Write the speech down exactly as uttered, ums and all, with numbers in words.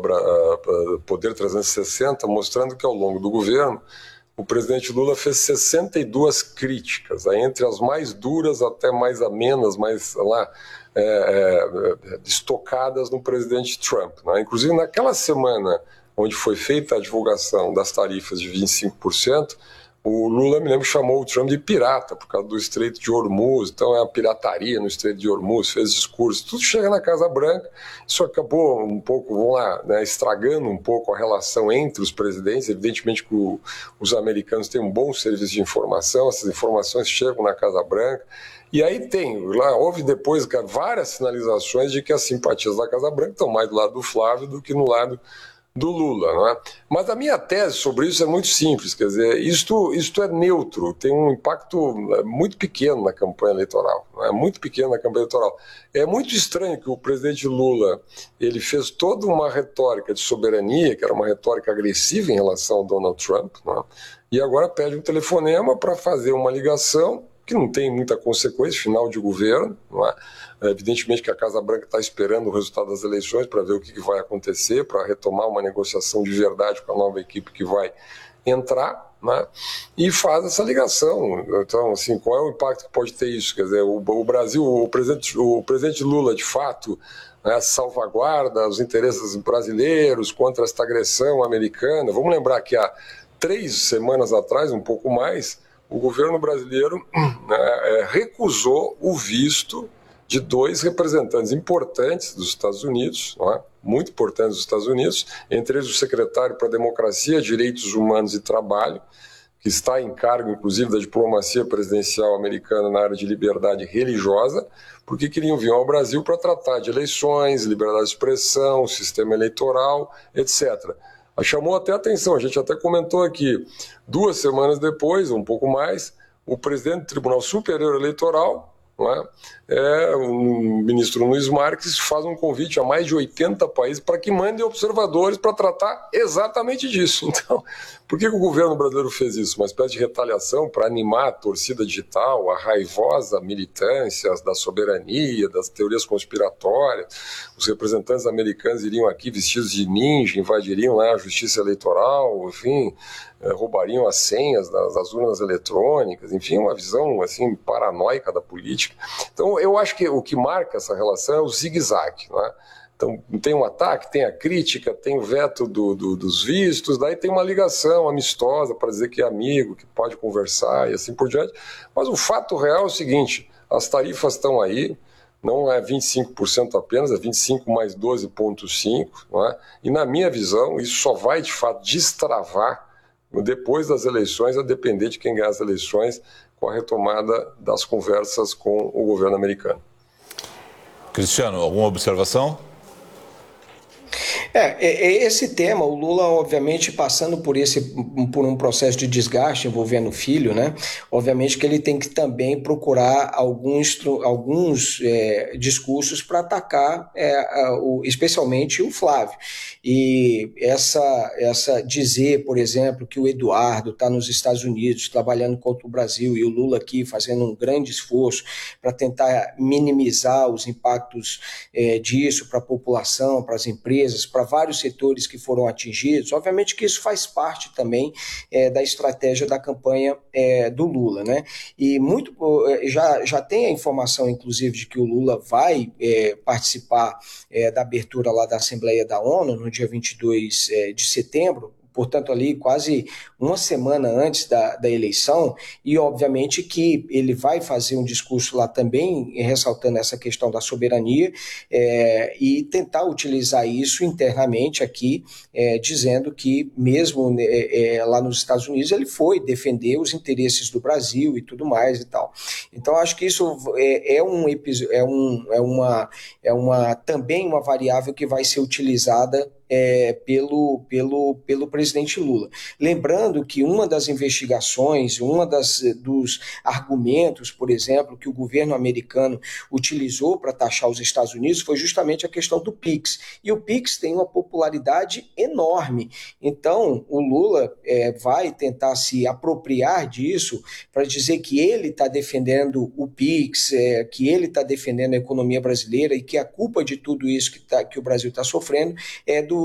Poder trezentos e sessenta, mostrando que ao longo do governo o presidente Lula fez sessenta e duas críticas, aí, entre as mais duras até mais amenas, mais lá, é, é, estocadas no presidente Trump, né? Inclusive naquela semana onde foi feita a divulgação das tarifas de vinte e cinco por cento, o Lula, me lembro, chamou o Trump de pirata por causa do Estreito de Hormuz, então é a pirataria no Estreito de Hormuz, fez discurso, tudo chega na Casa Branca. Isso acabou um pouco, vamos lá, né, estragando um pouco a relação entre os presidentes. Evidentemente que o, os americanos têm um bom serviço de informação, essas informações chegam na Casa Branca, e aí tem, lá houve depois várias sinalizações de que as simpatias da Casa Branca estão mais do lado do Flávio do que no lado do Lula, não é? Mas a minha tese sobre isso é muito simples, quer dizer, isto, isto é neutro, tem um impacto muito pequeno na campanha eleitoral, não é? Muito pequeno na campanha eleitoral. É muito estranho que o presidente Lula, ele fez toda uma retórica de soberania, que era uma retórica agressiva em relação ao Donald Trump, não é? E agora pede um telefonema para fazer uma ligação que não tem muita consequência, final de governo, não é? Evidentemente que a Casa Branca está esperando o resultado das eleições para ver o que vai acontecer, para retomar uma negociação de verdade com a nova equipe que vai entrar, né? E faz essa ligação. Então, assim, qual é o impacto que pode ter isso? Quer dizer, o, o Brasil, o presidente, o presidente Lula, de fato, né, salvaguarda os interesses brasileiros contra esta agressão americana. Vamos lembrar que há três semanas atrás, um pouco mais, o governo brasileiro, né, recusou o visto de dois representantes importantes dos Estados Unidos, não é? Muito importantes dos Estados Unidos, entre eles o secretário para a Democracia, Direitos Humanos e Trabalho, que está em cargo, inclusive, da diplomacia presidencial americana na área de liberdade religiosa, porque queriam vir ao Brasil para tratar de eleições, liberdade de expressão, sistema eleitoral, etcétera. Chamou até a atenção, a gente até comentou aqui, duas semanas depois, um pouco mais, o presidente do Tribunal Superior Eleitoral, não é? É, o ministro Nunes Marques faz um convite a mais de oitenta países para que mandem observadores para tratar exatamente disso. Então, por que, que o governo brasileiro fez isso? Uma espécie de retaliação para animar a torcida digital, a raivosa militância da soberania, das teorias conspiratórias. Os representantes americanos iriam aqui vestidos de ninja, invadiriam lá a justiça eleitoral, enfim, roubariam as senhas das, das urnas eletrônicas, enfim, uma visão assim paranoica da política. Então, eu acho que o que marca essa relação é o zigue-zague, não é? Então, tem um ataque, tem a crítica, tem o veto do, do, dos vistos, daí tem uma ligação amistosa para dizer que é amigo, que pode conversar e assim por diante. Mas o fato real é o seguinte, as tarifas estão aí, não é vinte e cinco por cento apenas, é vinte e cinco mais doze vírgula cinco por cento, não é? E na minha visão, isso só vai de fato destravar depois das eleições, a depender de quem ganhar as eleições, com a retomada das conversas com o governo americano. Cristiano, alguma observação? É, esse tema, o Lula, obviamente, passando por, esse, por um processo de desgaste envolvendo o filho, né? Obviamente que ele tem que também procurar alguns, alguns é, discursos para atacar, é, o, especialmente o Flávio. E essa, essa dizer, por exemplo, que o Eduardo está nos Estados Unidos trabalhando contra o Brasil e o Lula aqui fazendo um grande esforço para tentar minimizar os impactos é, disso para a população, para as empresas, para vários setores que foram atingidos, obviamente que isso faz parte também é, da estratégia da campanha é, do Lula, né? E muito, já, já tem a informação, inclusive, de que o Lula vai é, participar é, da abertura lá da Assembleia da ONU no dia vinte e dois é, de setembro, portanto ali quase uma semana antes da, da eleição, e obviamente que ele vai fazer um discurso lá também, ressaltando essa questão da soberania, é, e tentar utilizar isso internamente aqui, é, dizendo que mesmo é, é, lá nos Estados Unidos ele foi defender os interesses do Brasil e tudo mais e tal. Então acho que isso é, é, um, é, um, é, uma, é uma, também uma variável que vai ser utilizada É, pelo, pelo, pelo presidente Lula. Lembrando que uma das investigações, uma das, dos argumentos, por exemplo, que o governo americano utilizou para taxar os Estados Unidos foi justamente a questão do Pix. E o Pix tem uma popularidade enorme. Então, o Lula é, vai tentar se apropriar disso para dizer que ele está defendendo o Pix, é, que ele está defendendo a economia brasileira e que a culpa de tudo isso que, tá, que o Brasil está sofrendo é do